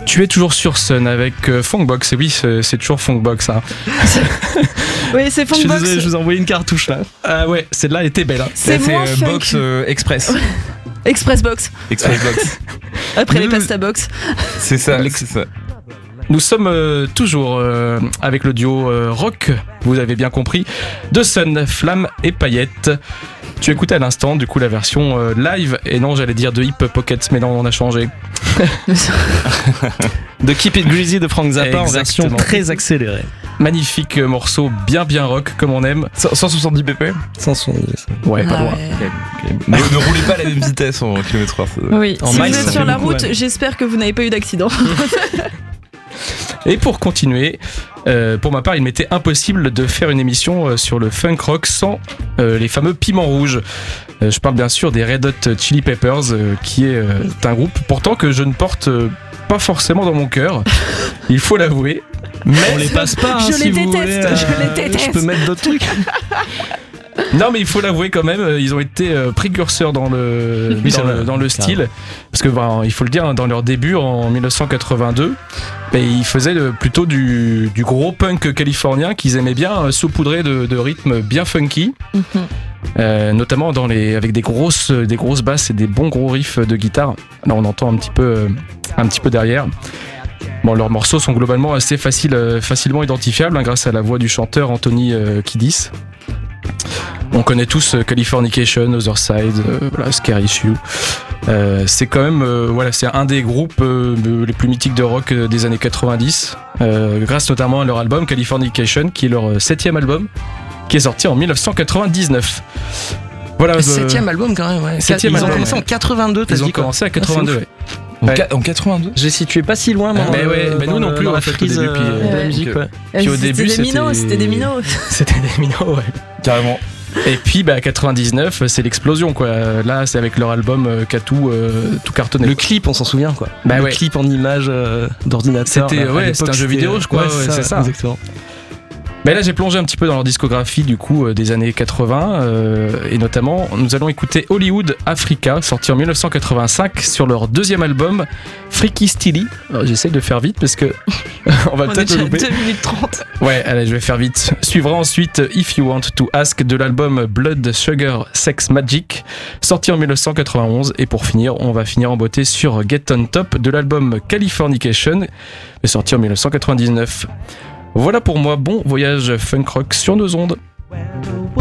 Tu es toujours sur Sun avec Funkbox, et oui, c'est toujours Funkbox. Hein. Oui, c'est Funkbox. Je suis désolé, je vous ai envoyé une cartouche là. Ah ouais, celle-là était belle. Hein. C'est moins funk. Box Express. Expressbox. Expressbox. Après les pasta box. C'est ça, c'est ça. Nous sommes toujours avec le duo rock, vous avez bien compris, de Sun, Flamme et Paillettes. Tu écoutais à l'instant du coup la version live, et non j'allais dire de Hip Pockets, mais non on a changé. De Keep It Greasy de Frank Zappa. Exactement. En version très accélérée. Magnifique morceau, bien rock comme on aime. 170 ppm. 170. Ouais, pas loin. Mais ne roulez pas à la même vitesse en km/h. Oui, En si miles, vous ça êtes fait sur la beaucoup, route, ouais. j'espère que vous n'avez pas eu d'accident. Et pour continuer, pour ma part, il m'était impossible de faire une émission sur le funk rock sans les fameux piments rouges. Je parle bien sûr des Red Hot Chili Peppers, qui est un groupe pourtant que je ne porte pas forcément dans mon cœur, il faut l'avouer. Mais On les passe pas. Je si les vous déteste, voulez, je les déteste. Je peux mettre d'autres trucs. non, mais il faut l'avouer quand même, ils ont été précurseurs dans le, Oui, c'est vrai. dans le style. Parce que, il faut le dire, dans leur début en 1982, ils faisaient plutôt du gros punk californien qu'ils aimaient bien saupoudrer de rythmes bien funky. Notamment avec des grosses basses et des bons gros riffs de guitare. Là, on entend un petit peu derrière. Bon, leurs morceaux sont globalement assez facilement identifiables grâce à la voix du chanteur Anthony Kiedis. On connaît tous Californication, Other Side, Scary Issue. C'est quand même c'est un des groupes les plus mythiques de rock des années 90, grâce notamment à leur album Californication, qui est leur 7e album, qui est sorti en 1999. Voilà, 7e album quand même, ouais. Septième Ils ont album, commencé ouais. en 82, t'as Ils ont dit quoi. commencé à 82, ouais. En 82. J'ai situé pas si loin, moi. Mais ouais, nous non plus, dans en la fait, au frise début, puis, de la ouais. musique, ouais. Puis au début, C'était des minots. C'était des minots, ouais. Carrément. Et puis 99, c'est l'explosion quoi. Là, c'est avec leur album qu'a tout cartonné. Le clip, on s'en souvient quoi. Bah le ouais. clip en images d'ordinateur. C'était là, à ouais, l'époque, c'était un jeu vidéo, je crois. Ouais, c'est ça. Exactement. Mais là, j'ai plongé un petit peu dans leur discographie du coup des années 80 et notamment, nous allons écouter Hollywood Africa, sorti en 1985 sur leur 2e album Freaky Styley. J'essaie de faire vite parce que on va On est peut-être déjà le à louper. 2 minutes 30. Ouais, allez, je vais faire vite. Suivra ensuite If You Want to Ask de l'album Blood Sugar Sex Magic, sorti en 1991. Et pour finir, on va finir en beauté sur Get On Top de l'album Californication, sorti en 1999. Voilà pour moi, bon voyage funk rock sur nos ondes. Well,